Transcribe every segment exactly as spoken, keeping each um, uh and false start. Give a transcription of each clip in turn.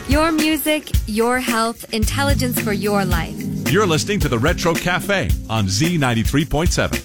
Your music, your health, intelligence for your life. You're listening to the Retro Cafe on Z ninety-three point seven.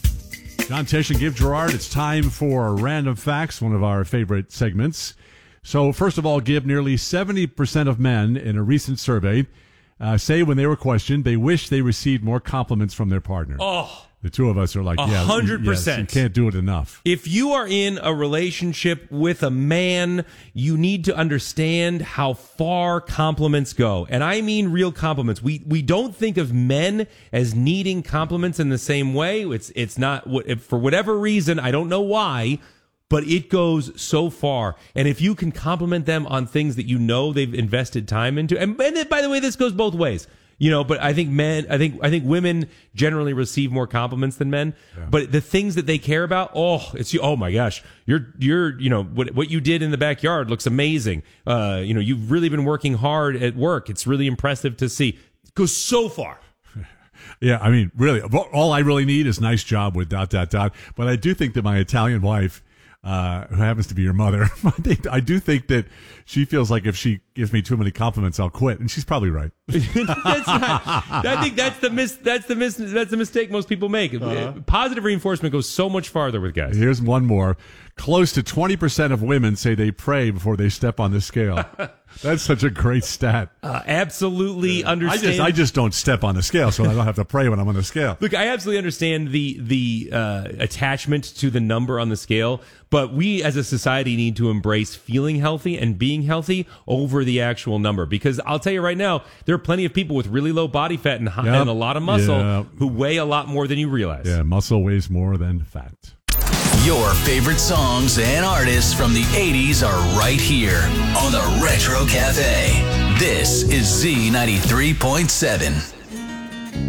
John Tish and Gib Gerard, it's time for Random Facts, one of our favorite segments. So, first of all, Gib, nearly seventy percent of men in a recent survey uh, say when they were questioned, they wish they received more compliments from their partner. Oh, the two of us are like, yeah, one hundred percent. Yes, you can't do it enough. If you are in a relationship with a man, you need to understand how far compliments go. And I mean real compliments. We we don't think of men as needing compliments in the same way. It's it's not, for whatever reason, I don't know why, but it goes so far. And if you can compliment them on things that you know they've invested time into, and, and by the way, this goes both ways. You know, but I think men, I think, I think women generally receive more compliments than men. Yeah. But the things that they care about, oh, it's you. Oh my gosh, you're, you're, you know, what what you did in the backyard looks amazing. Uh, you know, you've really been working hard at work. It's really impressive to see. It goes so far. Yeah, I mean, really, all I really need is nice job with dot dot dot. But I do think that my Italian wife, uh, who happens to be your mother, I, think, I do think that she feels like if she gives me too many compliments, I'll quit, and she's probably right. that's not, I think that's the mis, that's the mis, that's the mistake most people make. Uh-huh. Positive reinforcement goes so much farther with guys. Here's one more. Close to twenty percent of women say they pray before they step on the scale. That's such a great stat. Uh, absolutely understand. I just, I just don't step on the scale, so I don't have to pray when I'm on the scale. Look, I absolutely understand the the uh, attachment to the number on the scale, but we as a society need to embrace feeling healthy and being healthy over the actual number. Because I'll tell you right now, there are plenty of people with really low body fat and, high, yep. and a lot of muscle yep. who weigh a lot more than you realize. Yeah, muscle weighs more than fat. Your favorite songs and artists from the eighties are right here on the Retro Cafe. This is Z ninety-three point seven.